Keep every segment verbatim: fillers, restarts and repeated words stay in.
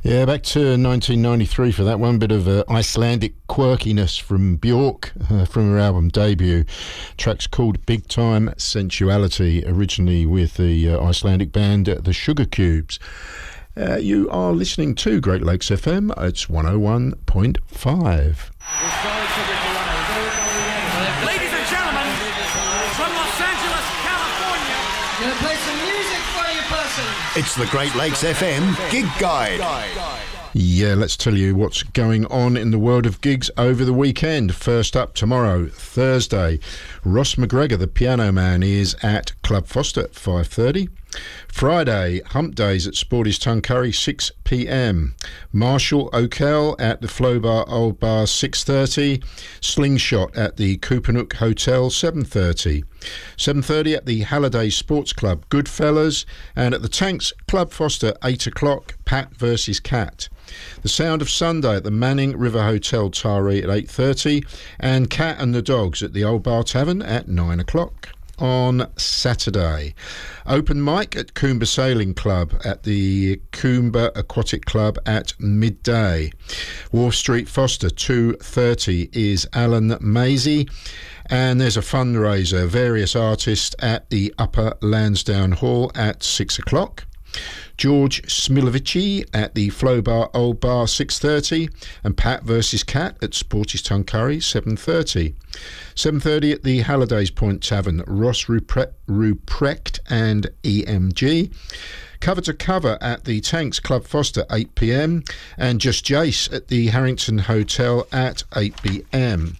Yeah, back to nineteen ninety-three for that one. Bit of uh, Icelandic quirkiness from Björk uh, from her album debut. Track's called Big Time Sensuality, originally with the uh, Icelandic band uh, the Sugar Cubes. Uh, you are listening to Great Lakes F M. It's one oh one point five. Ladies and gentlemen, from Los Angeles, California, gonna play some music for you, person. It's the Great Lakes F M Gig Guide. Yeah, let's tell you what's going on in the world of gigs over the weekend. First up tomorrow, Thursday, Ross McGregor, the piano man, is at Club Foster at five thirty. Friday, Hump Days at Sporty's Tuncurry, six p.m. Marshall O'Kell at the Flow Bar Old Bar, six thirty. Slingshot at the Kupanook Hotel, seven thirty. seven thirty at the Halliday Sports Club, Goodfellas. And at the Tanks, Club Foster, eight o'clock, Pat versus Cat. The Sound of Sunday at the Manning River Hotel, Taree at eight thirty. And Cat and the Dogs at the Old Bar Tavern at nine o'clock. On Saturday, open mic at Coomber Sailing Club at the Coomber Aquatic Club at midday. Wharf Street Foster, two thirty is Alan Maisie, and there's a fundraiser, various artists at the Upper Lansdowne Hall at six o'clock. George Smilovici at the Flow Bar Old Bar, six thirty, and Pat versus Cat at Sporty's Tuncurry, seven thirty. seven thirty at the Halliday's Point Tavern, Ross Rupre- Ruprecht and E M G. Cover to Cover at the Tanks Club Foster, eight p.m, and Just Jace at the Harrington Hotel at eight p.m.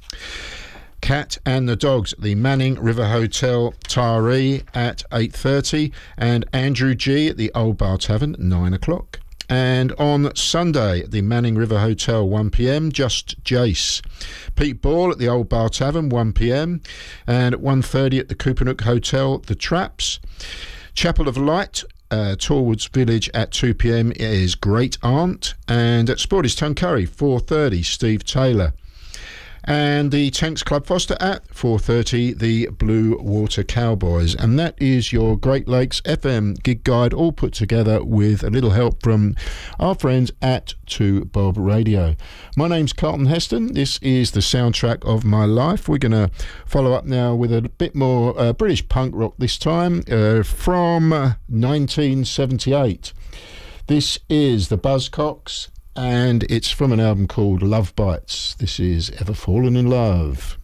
Cat and the Dogs at the Manning River Hotel, Taree at eight thirty, and Andrew G at the Old Bar Tavern, nine o'clock. And on Sunday at the Manning River Hotel, one p.m, Just Jace. Pete Ball at the Old Bar Tavern, one p.m, and at one thirty at the Kupanook Hotel, The Traps. Chapel of Light, Uh, Torwoods Village at two p.m. is Great Aunt, and at Sporty's Tuncurry, four thirty, Steve Taylor. And the Tanks Club Foster at four thirty, the Blue Water Cowboys. And that is your Great Lakes F M gig guide, all put together with a little help from our friends at two Bob Radio. My name's Carlton Heston. This is the soundtrack of my life. We're going to follow up now with a bit more uh, British punk rock this time, uh, from nineteen seventy-eight. This is the Buzzcocks, and it's from an album called Love Bites. This is Ever Fallen in Love.